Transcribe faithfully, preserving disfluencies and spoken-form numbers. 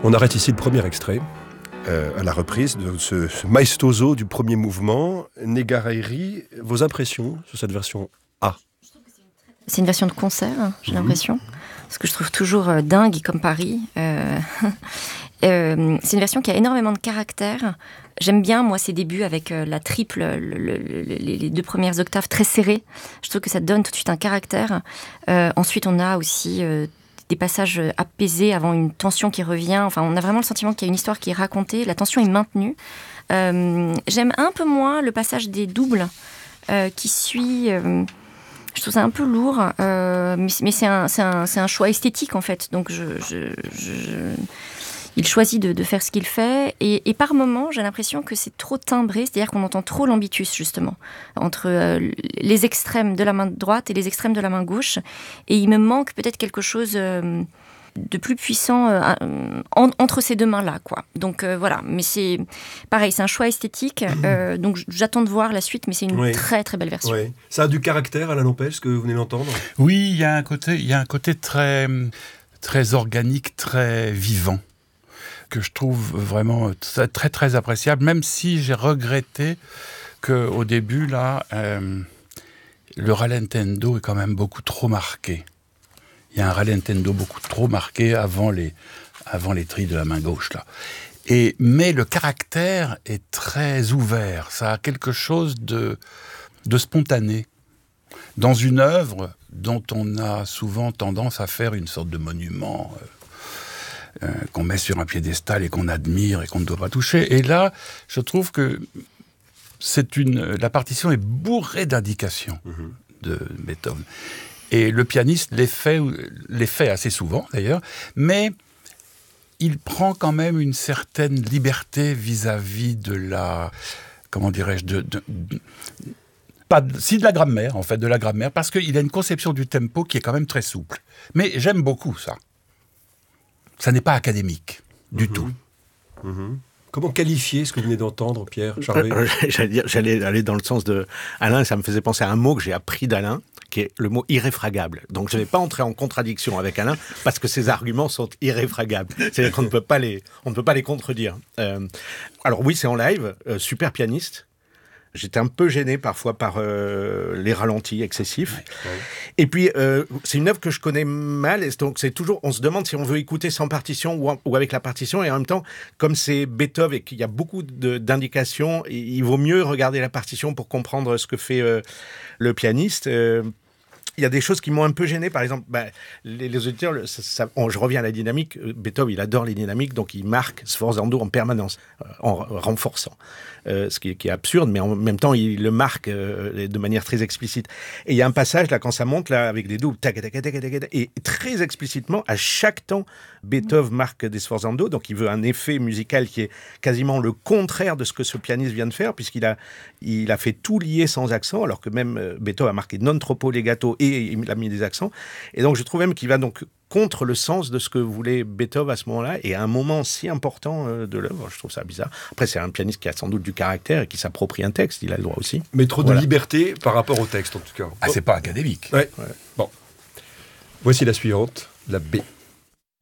On arrête ici le premier extrait, euh, à la reprise de ce, ce maestoso du premier mouvement. Negareiri, vos impressions sur cette version A? C'est une version de concert, j'ai mmh. l'impression. Ce que je trouve toujours euh, dingue, comme Paris. Euh, euh, c'est une version qui a énormément de caractère. J'aime bien, moi, ces débuts avec euh, la triple, le, le, le, les deux premières octaves très serrées. Je trouve que ça donne tout de suite un caractère. Euh, ensuite, on a aussi euh, des passages apaisés avant une tension qui revient. Enfin, on a vraiment le sentiment qu'il y a une histoire qui est racontée. La tension est maintenue. Euh, j'aime un peu moins le passage des doubles euh, qui suit... Euh, Je trouve ça un peu lourd, euh, mais, mais c'est, un, c'est, un, c'est un choix esthétique en fait. Donc je, je, je, je... il choisit de, de faire ce qu'il fait. Et, et par moments, j'ai l'impression que c'est trop timbré, c'est-à-dire qu'on entend trop l'ambitus justement, entre euh, les extrêmes de la main droite et les extrêmes de la main gauche. Et il me manque peut-être quelque chose... Euh, de plus puissant euh, en, entre ces deux mains-là, quoi. Donc euh, voilà, mais c'est pareil, c'est un choix esthétique, euh, donc j'attends de voir la suite, mais c'est une oui. très très belle version. Oui. Ça a du caractère, Alain Lampelle, ce que vous venez d'entendre? Oui, il y a un côté, il y a un côté très, très organique, très vivant, que je trouve vraiment très très, très appréciable, même si j'ai regretté qu'au début, là, euh, le rallentendo est quand même beaucoup trop marqué. Il y a un rallentendo beaucoup trop marqué avant les, avant les trilles de la main gauche, là. Et, mais le caractère est très ouvert. Ça a quelque chose de, de spontané. Dans une œuvre dont on a souvent tendance à faire une sorte de monument euh, euh, qu'on met sur un piédestal et qu'on admire et qu'on ne doit pas toucher. Et là, je trouve que c'est une, la partition est bourrée d'indications mmh. de Beethoven. Et le pianiste les fait, les fait assez souvent, d'ailleurs, mais il prend quand même une certaine liberté vis-à-vis de la... Comment dirais-je de, de, de, pas de, Si, de la grammaire, en fait, de la grammaire, parce qu'il a une conception du tempo qui est quand même très souple. Mais j'aime beaucoup ça. Ça n'est pas académique, du mmh. tout. Mmh. Comment qualifier ce que vous venez d'entendre, Pierre Charvet? euh, j'allais, dire, j'allais aller dans le sens de Alain, ça me faisait penser à un mot que j'ai appris d'Alain, qui est le mot irréfragable. Donc je ne vais pas entrer en contradiction avec Alain, parce que ses arguments sont irréfragables. C'est-à-dire qu'on ne peut pas les, on ne peut pas les contredire. Euh, alors oui, c'est en live, euh, super pianiste. J'étais un peu gêné parfois par euh, les ralentis excessifs. Ouais, ouais. Et puis, euh, c'est une œuvre que je connais mal. Et donc, c'est toujours, on se demande si on veut écouter sans partition ou, en, ou avec la partition. Et en même temps, comme c'est Beethoven et qu'il y a beaucoup de, d'indications, il vaut mieux regarder la partition pour comprendre ce que fait euh, le pianiste. Euh, Il y a des choses qui m'ont un peu gêné. Par exemple, bah, les, les auditeurs, ça, ça, on, je reviens à la dynamique. Beethoven, il adore les dynamiques, donc il marque sforzando en permanence, euh, en renforçant. Euh, ce qui, qui est absurde, mais en même temps, il le marque euh, de manière très explicite. Et il y a un passage, là, quand ça monte, là, avec des doubles, tac, tac, tac, tac, tac, et très explicitement, à chaque temps, Beethoven marque des sforzando, donc il veut un effet musical qui est quasiment le contraire de ce que ce pianiste vient de faire, puisqu'il a, il a fait tout lié sans accent, alors que même euh, Beethoven a marqué non troppo legato et il a mis des accents. Et donc, je trouve même qu'il va donc contre le sens de ce que voulait Beethoven à ce moment-là, et à un moment si important euh, de l'œuvre. Je trouve ça bizarre. Après, c'est un pianiste qui a sans doute du caractère et qui s'approprie un texte, il a le droit aussi. Mais trop voilà. de liberté par rapport au texte, en tout cas. Ah, c'est pas académique. Ouais. Ouais. Bon. Voici la suivante, la B.